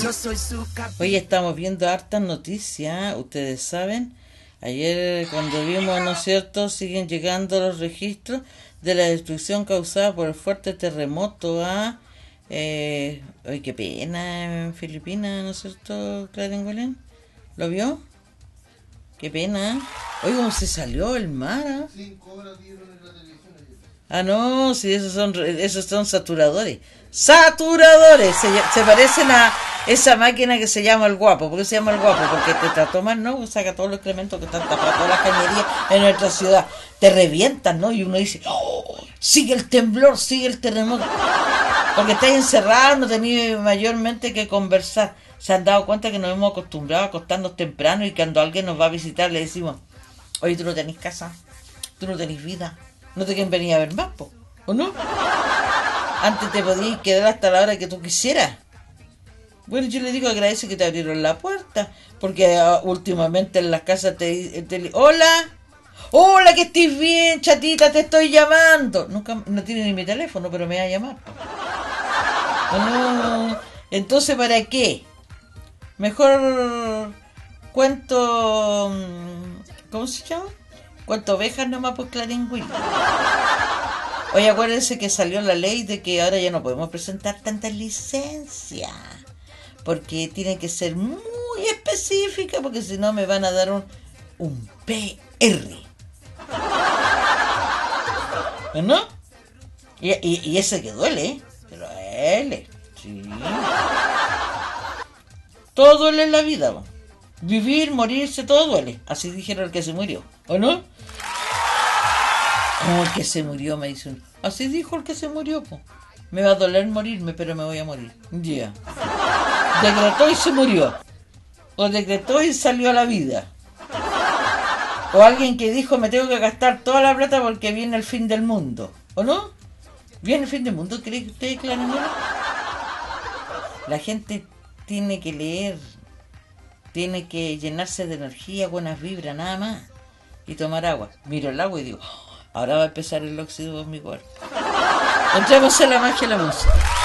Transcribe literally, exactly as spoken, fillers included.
No soy su cap. Hoy estamos viendo hartas noticias, ustedes saben. Ayer cuando vimos, ¿no es cierto?, siguen llegando los registros de la destrucción causada por el fuerte terremoto a... Eh, ay, qué pena en Filipinas, ¿no es cierto, Clarenguelen? ¿Lo vio? Qué pena. Oye, ¿cómo se salió el mar? ¿eh? Cinco horas dieron en la televisión ayer. Ah, no, sí, esos son, esos son saturadores. ¡Saturadores! Se, se parecen a esa máquina que se llama el guapo. ¿Por qué se llama el guapo? Porque te trató mal, ¿no? Saca todos los excrementos que están tapados, todas las cañerías en nuestra ciudad. Te revientan, ¿no? Y uno dice, ¡oh! Sigue el temblor, sigue el terremoto. Porque estáis encerrados, no tenéis mayormente que conversar. Se han dado cuenta que nos hemos acostumbrado a acostarnos temprano y cuando alguien nos va a visitar le decimos, oye, tú no tenés casa, tú no tenés vida, no te quieren venir a ver más, po, ¿o no? Antes te podías quedar hasta la hora que tú quisieras. Bueno, yo le digo, agradece que te abrieron la puerta, porque uh, últimamente en las casas te dicen, hola, hola, que estés bien, chatita, te estoy llamando. Nunca, no tiene ni mi teléfono, pero me va a llamar. Oh, entonces, ¿para qué? Mejor cuento, ¿cómo se llama? Cuento ovejas nomás por Clarenguelen. Oye, acuérdense que salió la ley de que ahora ya no podemos presentar tantas licencias, porque tiene que ser muy específica, porque si no me van a dar un, un P R. ¿No? Y, y, y ese que duele, ¿eh? Que duele, sí. Todo duele en la vida, ¿no? Vivir, morirse, todo duele. Así dijeron el que se murió, ¿o no? Como el que se murió, me dicen. Así dijo el que se murió, po. Me va a doler morirme, pero me voy a morir. Ya. Yeah. Decretó y se murió. O decretó y salió a la vida. O alguien que dijo, me tengo que gastar toda la plata porque viene el fin del mundo. ¿O no? ¿Viene el fin del mundo? ¿Cree que usted, Clarenguelen? La gente tiene que leer, tiene que llenarse de energía, buenas vibras, nada más. Y tomar agua. Miro el agua y digo, oh, ahora va a empezar el óxido en mi cuerpo. Entremos en la magia de la música.